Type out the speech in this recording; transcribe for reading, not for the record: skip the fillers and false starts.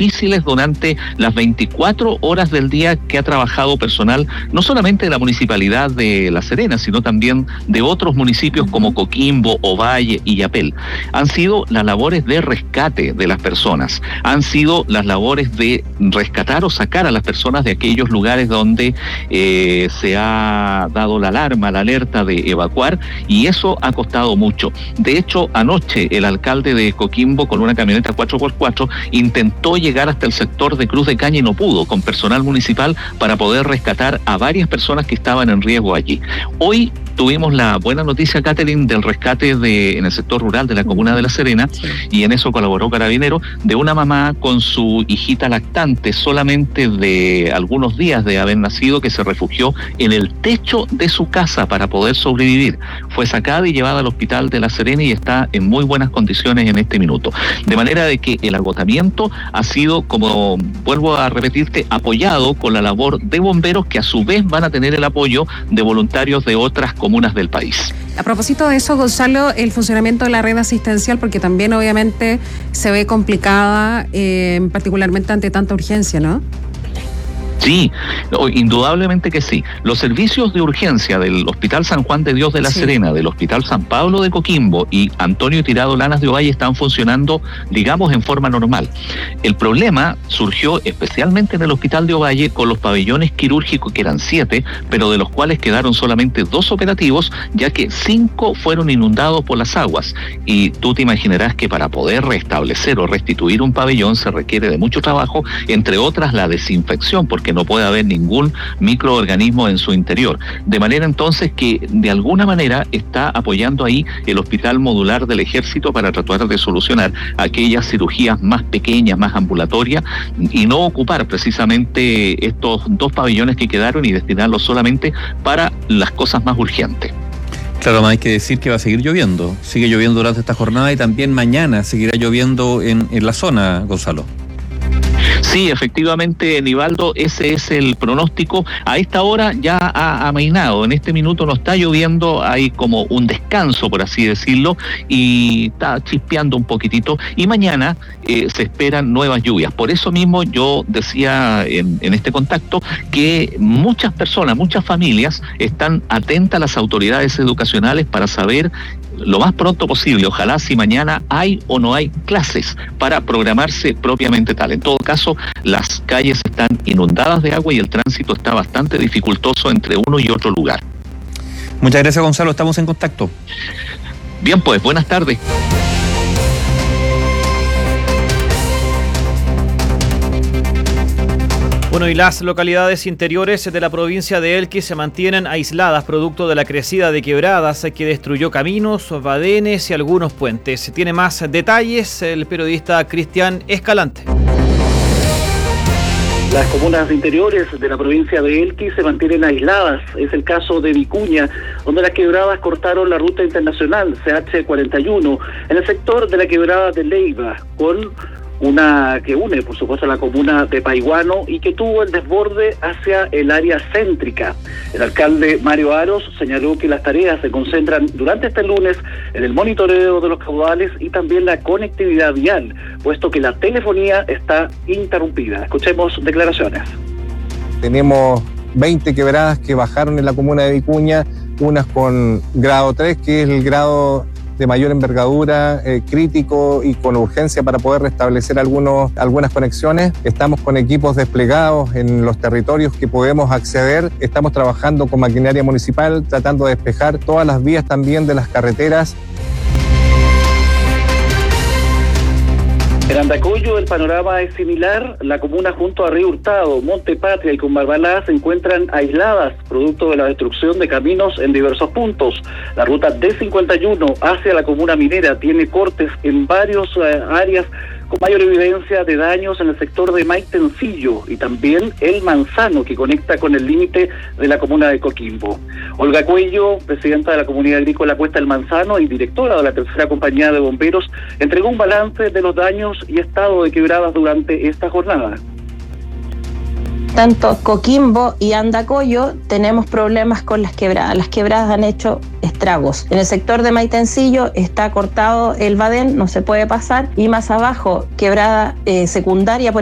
difíciles durante las 24 horas del día que ha trabajado personal, no solamente de la Municipalidad de La Serena, sino también de otros municipios como Coquimbo, Ovalle y Yapel. Han sido las labores de rescate de las personas, han sido las labores de rescatar o sacar a las personas de aquellos lugares donde se ha dado la alarma, la alerta de evacuar, y eso ha costado mucho. De hecho, anoche el alcalde de Coquimbo, con una camioneta 4x4, intentó llegar hasta el sector de Cruz de Caña y no pudo, con personal municipal, para poder rescatar a varias personas que estaban en riesgo allí. Hoy tuvimos la buena noticia, Catherine, del rescate en el sector rural de la comuna de La Serena, y en eso colaboró Carabineros, de una mamá con su hijita lactante, solamente de algunos días de haber nacido, que se refugió en el techo de su casa para poder sobrevivir. Fue sacada y llevada al hospital de La Serena y está en muy buenas condiciones en este minuto. De manera de que el agotamiento ha sido, como vuelvo a repetirte, apoyado con la labor de bomberos, que a su vez van a tener el apoyo de voluntarios de otras comunas del país. A propósito de eso, Gonzalo, el funcionamiento de la red asistencial, porque también obviamente se ve complicada, particularmente ante tanta urgencia, ¿no? Sí, indudablemente que sí. Los servicios de urgencia del Hospital San Juan de Dios de La Serena, del Hospital San Pablo de Coquimbo y Antonio Tirado Lanas de Ovalle están funcionando, digamos, en forma normal. El problema surgió especialmente en el Hospital de Ovalle con los pabellones quirúrgicos, que eran 7, pero de los cuales quedaron solamente 2 operativos, ya que 5 fueron inundados por las aguas. Y tú te imaginarás que para poder restablecer o restituir un pabellón se requiere de mucho trabajo, entre otras la desinfección, porque no puede haber ningún microorganismo en su interior. De manera entonces que de alguna manera está apoyando ahí el Hospital Modular del Ejército para tratar de solucionar aquellas cirugías más pequeñas, más ambulatorias, y no ocupar precisamente estos 2 pabellones que quedaron y destinarlos solamente para las cosas más urgentes. Claro, hay que decir que va a seguir lloviendo. Sigue lloviendo durante esta jornada y también mañana seguirá lloviendo en la zona, Gonzalo. Sí, efectivamente, Nivaldo, ese es el pronóstico. A esta hora ya ha amainado, en este minuto no está lloviendo, hay como un descanso, por así decirlo, y está chispeando un poquitito, y mañana se esperan nuevas lluvias. Por eso mismo yo decía en este contacto que muchas personas, muchas familias están atentas a las autoridades educacionales para saber lo más pronto posible, ojalá, si mañana hay o no hay clases, para programarse propiamente tal. En todo caso, las calles están inundadas de agua y el tránsito está bastante dificultoso entre uno y otro lugar. Muchas gracias, Gonzalo, estamos en contacto. Bien, pues, buenas tardes. Bueno, y las localidades interiores de la provincia de Elqui se mantienen aisladas producto de la crecida de quebradas que destruyó caminos, badenes y algunos puentes. Tiene más detalles el periodista Cristian Escalante. Las comunas interiores de la provincia de Elqui se mantienen aisladas. Es el caso de Vicuña, donde las quebradas cortaron la ruta internacional CH41 en el sector de la quebrada de Leiva, con una que une, por supuesto, a la comuna de Paiguano y que tuvo el desborde hacia el área céntrica. El alcalde Mario Aros señaló que las tareas se concentran durante este lunes en el monitoreo de los caudales y también la conectividad vial, puesto que la telefonía está interrumpida. Escuchemos declaraciones. Tenemos 20 quebradas que bajaron en la comuna de Vicuña, unas con grado 3, que es el grado de mayor envergadura, crítico y con urgencia para poder restablecer algunas conexiones. Estamos con equipos desplegados en los territorios que podemos acceder. Estamos trabajando con maquinaria municipal, tratando de despejar todas las vías también de las carreteras. En Andacollo el panorama es similar. La comuna junto a Río Hurtado, Monte Patria y Combarbalá se encuentran aisladas, producto de la destrucción de caminos en diversos puntos. La ruta D51 hacia la comuna minera tiene cortes en varias áreas, con mayor evidencia de daños en el sector de Maitencillo y también El Manzano, que conecta con el límite de la comuna de Coquimbo. Olga Cuello, presidenta de la Comunidad Agrícola Cuesta El Manzano y directora de la tercera compañía de bomberos, entregó un balance de los daños y estado de quebradas durante esta jornada. Tanto Coquimbo y Andacollo tenemos problemas con las quebradas. Las quebradas han hecho estragos. En el sector de Maitencillo está cortado el badén, no se puede pasar, y más abajo, quebrada secundaria, por